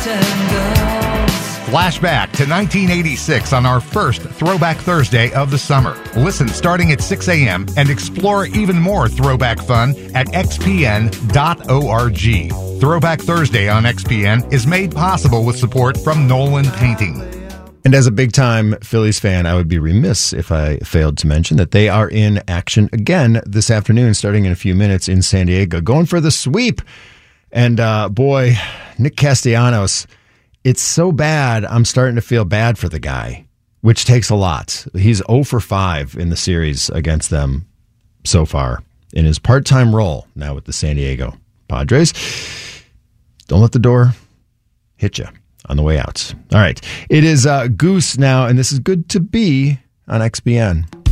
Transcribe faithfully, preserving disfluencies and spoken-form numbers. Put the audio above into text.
Flashback to nineteen eighty-six on our first Throwback Thursday of the summer. Listen starting at six a.m. and explore even more throwback fun at x p n dot org. Throwback Thursday on X P N is made possible with support from Nolan Painting. And as a big-time Phillies fan, I would be remiss if I failed to mention that they are in action again this afternoon, starting in a few minutes in San Diego, going for the sweep. And uh, boy, Nick Castellanos, it's so bad, I'm starting to feel bad for the guy, which takes a lot. He's zero for five in the series against them so far in his part-time role now with the San Diego Padres. Don't let the door hit you on the way out. All right. It is uh, Goose now, and this is Good to Be on X P N.